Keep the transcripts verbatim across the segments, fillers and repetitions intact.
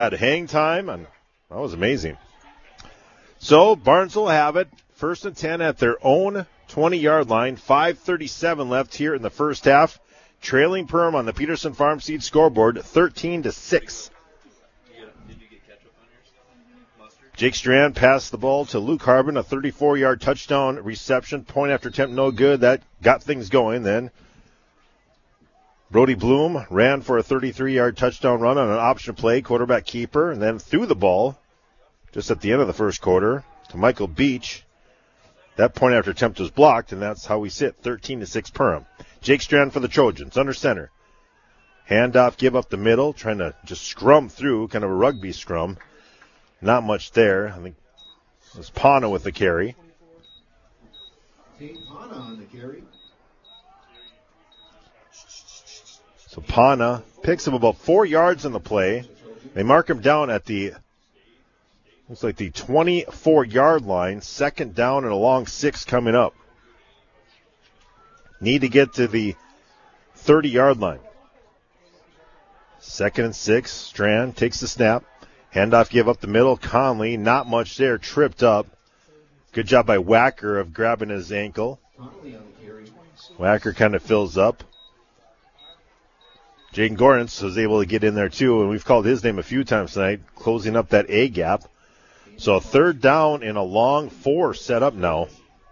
At hang time, and that was amazing. So Barnesville have it. First and ten at their own twenty-yard line. five thirty-seven left here in the first half. Trailing Perham on the Peterson Farm Seed scoreboard, thirteen to six. Jake Strand passed the ball to Luke Harbin, a thirty-four-yard touchdown reception. Point after attempt, no good. That got things going. Then Brody Bloom ran for a thirty-three-yard touchdown run on an option play, quarterback keeper, and then threw the ball just at the end of the first quarter to Michael Beach. That point after attempt was blocked, and that's how we sit, thirteen to six Perham. Jake Strand for the Trojans, under center. Handoff, give up the middle, trying to just scrum through, kind of a rugby scrum. Not much there. I think it was Pana with the carry. Pana on the carry. So Pana picks up about four yards in the play. They mark him down at the, looks like the twenty-four-yard line. Second down and a long six coming up. Need to get to the thirty-yard line. Second and six. Strand takes the snap. Handoff, give up the middle. Conley, not much there, tripped up. Good job by Wacker of grabbing his ankle. Wacker kind of fills up. Jaden Gornitz was able to get in there too, and we've called his name a few times tonight, closing up that A gap. So third down and a long four set up now.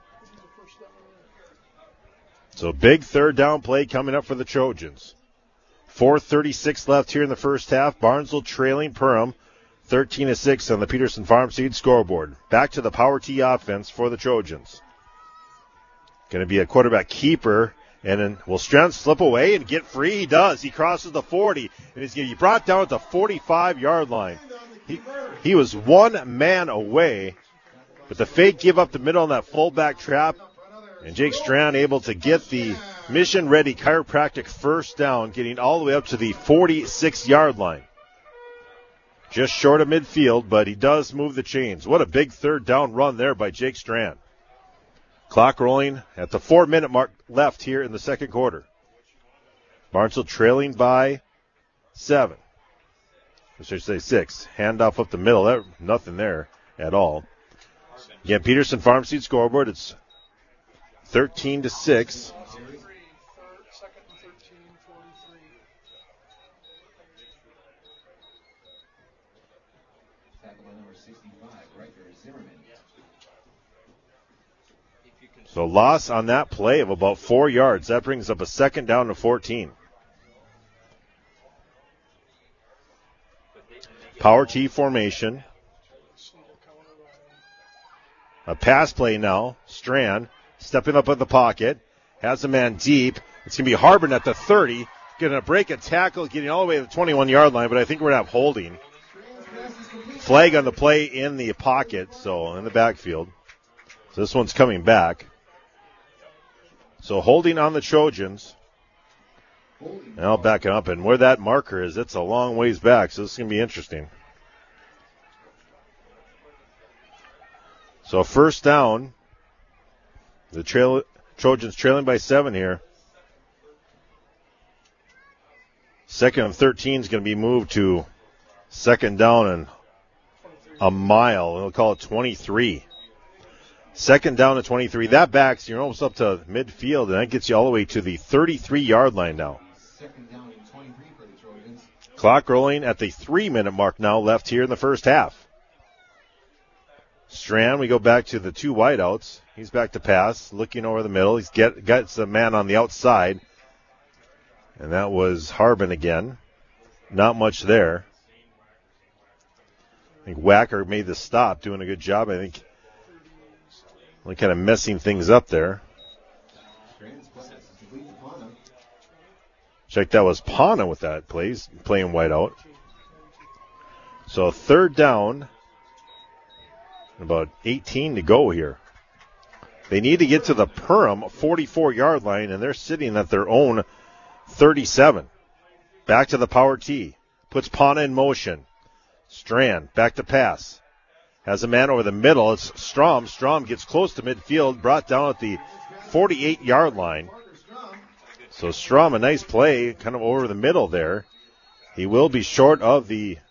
So big third down play coming up for the Trojans. four thirty-six left here in the first half. Barnesville trailing Perham, thirteen to six on the Peterson Farm Seed scoreboard. Back to the Power T offense for the Trojans. Going to be a quarterback keeper. And then will Strand slip away and get free? He does. He crosses the forty, and he's going to be brought down at the forty-five-yard line. He, he was one man away, but the fake give up the middle on that fullback trap, and Jake Strand able to get the mission-ready chiropractic first down, getting all the way up to the forty-six-yard line. Just short of midfield, but he does move the chains. What a big third down run there by Jake Strand. Clock rolling at the four-minute mark left here in the second quarter. Barnesville trailing by seven. I should say six. Handoff up the middle. There, nothing there at all. Again, Peterson Farm Seed scoreboard. It's thirteen to six. So loss on that play of about four yards. That brings up a second down to fourteen. Power T formation. A pass play now. Strand stepping up in the pocket. Has a man deep. It's going to be Harbin at the thirty. Going to break a tackle, getting all the way to the twenty-one-yard line, but I think we're going to have holding. Flag on the play in the pocket, so in the backfield. So this one's coming back. So holding on the Trojans. Now backing up, and where that marker is, it's a long ways back, so this is going to be interesting. So first down. The trail, Trojans trailing by seven here. Second and thirteen is going to be moved to second down and a mile. We'll call it twenty-three. Second down to twenty-three. That backs, you're almost up to midfield, and that gets you all the way to the thirty-three-yard line now. Second down and twenty-three for the Trojans. Clock rolling at the three-minute mark now left here in the first half. Strand, we go back to the two wideouts. He's back to pass, looking over the middle. He's get got the man on the outside, and that was Harbin again. Not much there. I think Wacker made the stop, doing a good job. I think Really kind of messing things up there. Check, that was Pana with that plays, playing wide out. So third down, about eighteen to go here. They need to get to the Perham forty-four-yard line, and they're sitting at their own thirty-seven. Back to the power T. Puts Pana in motion. Strand, back to pass. Has a man over the middle. It's Strom. Strom gets close to midfield, brought down at the forty-eight-yard line. So Strom, a nice play, kind of over the middle there. He will be short of the